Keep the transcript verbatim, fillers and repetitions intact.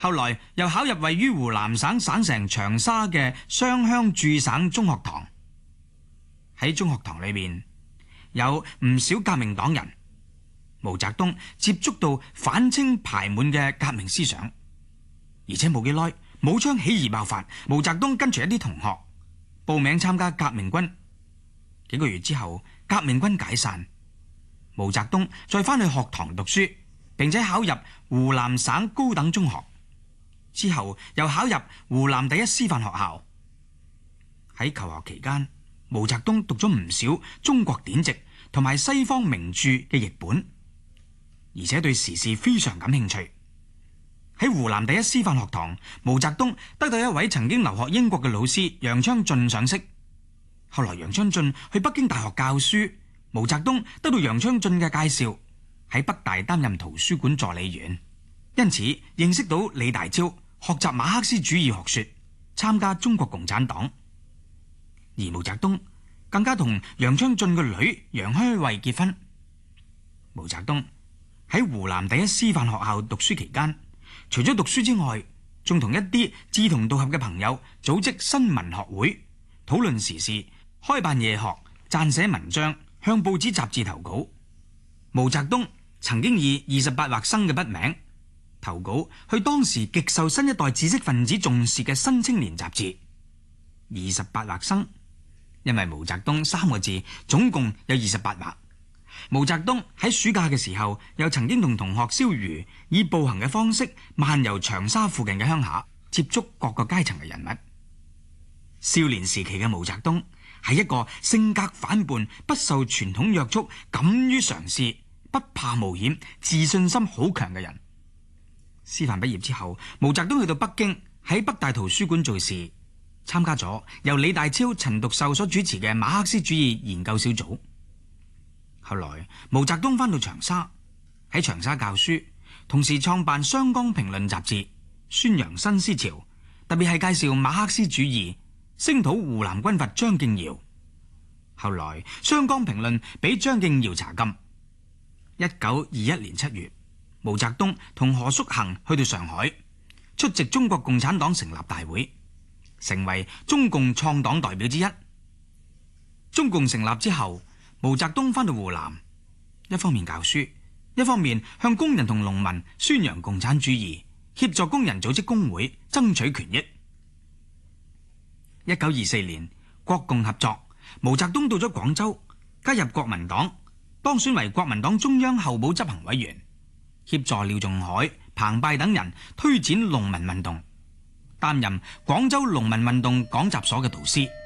後來又考入位於湖南省省城長沙嘅雙鄉駐省中學堂。喺中學堂裏面有唔少革命黨人，毛澤東接觸到反清排滿嘅革命思想，而且冇幾耐武昌起義爆發，毛澤東跟隨一啲同學報名參加革命軍。幾個月之後，革命軍解散，毛澤東再返去學堂讀書，並且考入湖南省高等中學，之後又考入湖南第一師範學校。喺求學期間，毛澤東讀咗唔少中國典籍同埋西方名著嘅譯本，而且對時事非常感興趣。喺湖南第一師範學堂，毛澤東得到一位曾經留學英國嘅老師楊昌俊賞識。後來楊昌俊去北京大學教書，毛澤東得到楊昌俊嘅介紹，喺北大擔任圖書館助理員，因此認識到李大釗，學習馬克思主義學說，參加中國共產黨。而毛澤東更加同楊昌俊嘅女楊開慧結婚。毛澤東喺湖南第一師範學校讀書期間，除咗讀書之外，仲同一啲志同道合嘅朋友組織新聞學會，討論時事，開辦夜學，撰寫文章，向報紙雜誌投稿。毛澤東曾經以二十八畫生嘅筆名投稿去當時極受新一代知識分子重視嘅《新青年》雜誌。二十八畫生，因為毛澤東三個字總共有二十八畫。毛澤東喺暑假嘅時候，又曾經同同學蕭瑜以步行嘅方式漫遊長沙附近嘅鄉下，接觸各個階層嘅人物。少年時期嘅毛澤東係一個性格反叛、不受傳統約束、敢於嘗試、不怕冒險、自信心好強嘅人。師範畢業之後，毛澤東去到北京，喺北大圖書館做事，參加咗由李大釗、陳獨秀所主持嘅馬克思主義研究小組。後來毛澤東返到長沙，喺長沙教書，同時創辦《湘江評論》雜誌，宣揚新思潮，特別係介紹馬克思主義，聲討湖南軍閥張敬堯。後來《湘江評論》俾張敬堯查禁。一九二一年七月，毛澤東同何叔衡去到上海，出席中國共產黨成立大會，成為中共創黨代表之一。中共成立之後，毛澤東返到湖南，一方面教書，一方面向工人同農民宣揚共產主義，協助工人組織工會，爭取權益。一九二四年，國共合作，毛澤東到咗廣州，加入國民黨，當選為國民黨中央候補執行委員，協助廖仲愷、澎湃等人推展農民運動，擔任廣州農民運動講習所嘅導師。